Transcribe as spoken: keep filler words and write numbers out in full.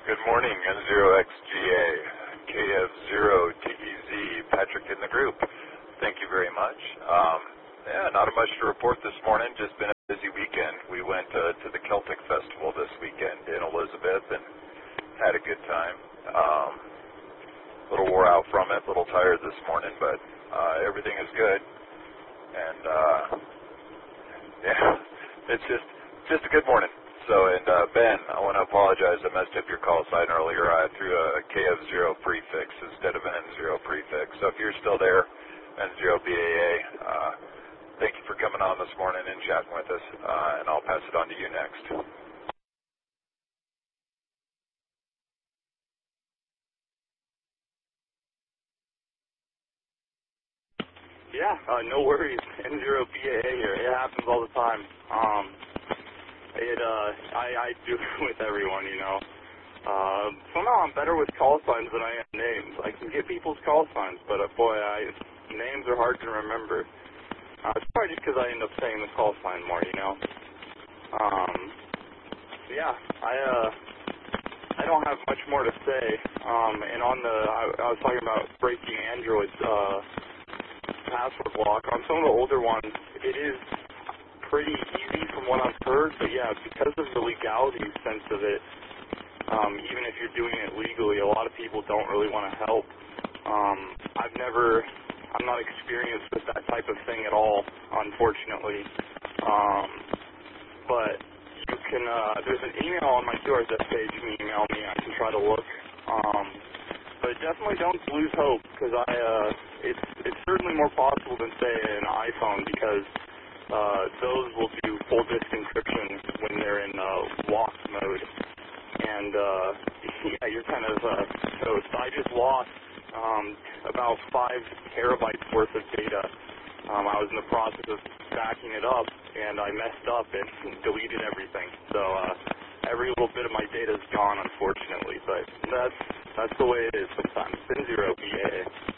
Good morning, N zero X G A, K F zero T E Z, Patrick in the group. Thank you very much. Um, yeah, not much to report this morning, just been a busy weekend. We went uh, to the Celtic Festival this weekend in Elizabeth and had a good time. Um, a little wore out from it, a little tired this morning, but uh, everything is good. And uh, yeah, it's just, just a good morning. So, and uh, Ben, I want to apologize. I messed up your call sign earlier. I threw a K F zero prefix instead of an N zero prefix. So if you're still there, N zero B A A, uh, thank you for coming on this morning and chatting with us, uh, and I'll pass it on to you next. Yeah, uh, no worries. N zero B A A here. It happens all the time. Um, it, uh, I, I do it with everyone, you know. Uh, somehow I'm better with call signs than I am names. I can get people's call signs, but uh, boy, I, names are hard to remember. Uh, it's probably just because I end up saying the call sign more, you know. Um, yeah, I, uh, I don't have much more to say. Um, and on the, I, I was talking about breaking Android's, uh, password block. On some of the older ones, it is pretty easy from what I've heard, but yeah, because of the legality sense of it, um, even if you're doing it legally, a lot of people don't really want to help. Um, I've never, I'm not experienced with that type of thing at all, unfortunately. Um, but you can, uh, there's an email on my Q R Z page, you can email me, I can try to look. Um, but definitely don't lose hope, because I, uh, it's, it's certainly more possible than, say, an iPhone, because uh, those will do full disk encryption when they're in uh, locked mode. And, uh, yeah, you're kind of uh, toast. I just lost um, about five terabytes worth of data. Um, I was in the process of backing it up, and I messed up and deleted everything. So uh, every little bit of my data is gone, unfortunately. But that's that's the way it is sometimes. N zero B A A.